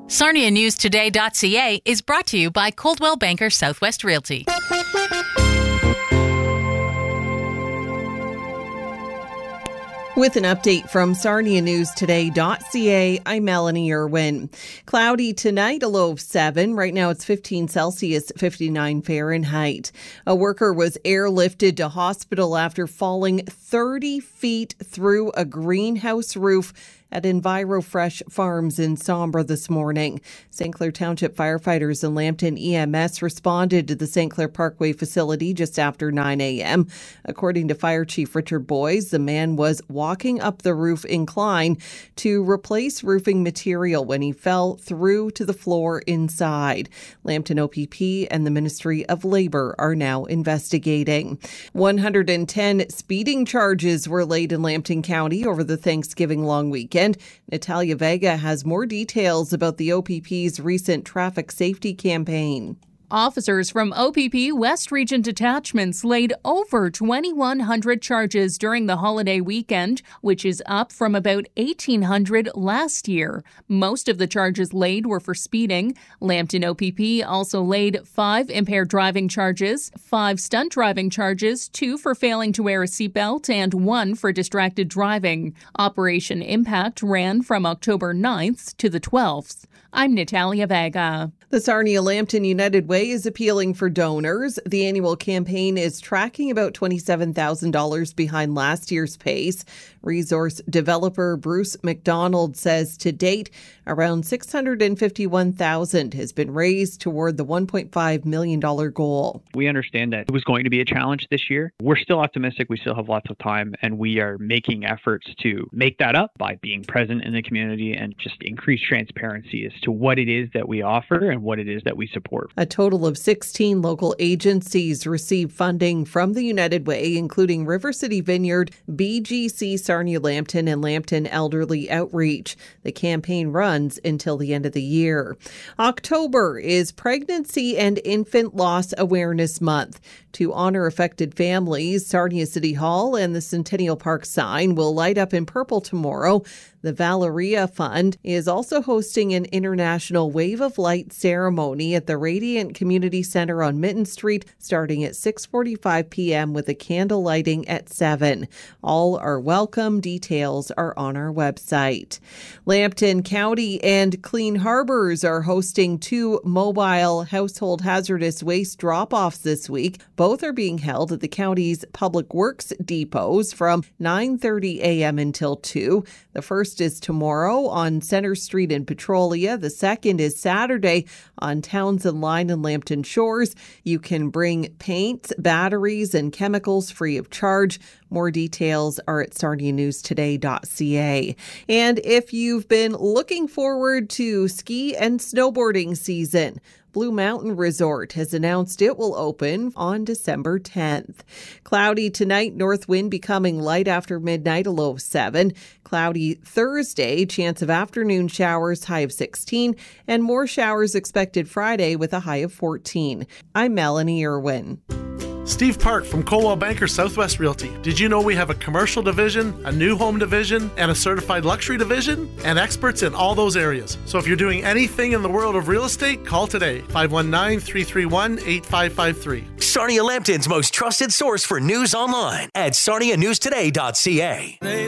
SarniaNewsToday.ca is brought to you by Coldwell Banker Southwest Realty. With an update from SarniaNewsToday.ca, I'm Melanie Irwin. Cloudy tonight, a low of 7. Right now it's 15 Celsius, 59 Fahrenheit. A worker was airlifted to hospital after falling 30 feet through a greenhouse roof at EnviroFresh Farms in Sombra this morning. St. Clair Township firefighters and Lambton EMS responded to the St. Clair Parkway facility just after 9 a.m. According to Fire Chief Richard Boys, the man was walking up the roof incline to replace roofing material when he fell through to the floor inside. Lambton OPP and the Ministry of Labour are now investigating. 110 speeding charges were laid in Lambton County over the Thanksgiving long weekend. Natalia Vega has more details about the OPP's recent traffic safety campaign. Officers from OPP West Region detachments laid over 2,100 charges during the holiday weekend, which is up from about 1,800 last year. Most of the charges laid were for speeding. Lambton OPP also laid 5 impaired driving charges, 5 stunt driving charges, 2 for failing to wear a seatbelt, and 1 for distracted driving. Operation Impact ran from October 9th to the 12th. I'm Natalia Vega. The Sarnia Lambton United Way is appealing for donors. The annual campaign is tracking about $27,000 behind last year's pace. Resource developer Bruce McDonald says to date, around $651,000 has been raised toward the $1.5 million goal. We understand that it was going to be a challenge this year. We're still optimistic. We still have lots of time, and we are making efforts to make that up by being present in the community and just increase transparency as to what it is that we offer and what it is that we support. A total of 16 local agencies receive funding from the United Way, including River City Vineyard, BGC Sarnia Lambton, and Lambton Elderly Outreach. The campaign runs until the end of the year. October is Pregnancy and Infant Loss Awareness Month. To honor affected families, Sarnia City Hall and the Centennial Park sign will light up in purple tomorrow. The Valeria Fund is also hosting an International Wave of Light ceremony at the Radiant Community Center on Mitten Street, starting at 6:45 p.m. with a candle lighting at 7. All are welcome. Details are on our website. Lambton County and Clean Harbors are hosting 2 mobile household hazardous waste drop-offs this week. Both are being held at the county's public works depots from 9:30 a.m. until 2. The first is tomorrow on Center Street in Petrolia. The second is Saturday on Townsend Line and Lambton Shores. You can bring paints, batteries, and chemicals free of charge. More details are at SarniaNewsToday.ca. And if you've been looking forward to ski and snowboarding season, Blue Mountain Resort has announced it will open on December 10th. Cloudy tonight, north wind becoming light after midnight, a low of 7. Cloudy Thursday, chance of afternoon showers, high of 16. And more showers expected Friday with a high of 14. I'm Melanie Irwin. Steve Park from Coldwell Banker Southwest Realty. Did you know we have a commercial division, a new home division, and a certified luxury division? And experts in all those areas. So if you're doing anything in the world of real estate, call today. 519-331-8553. Sarnia Lambton's most trusted source for news online at SarniaNewsToday.ca.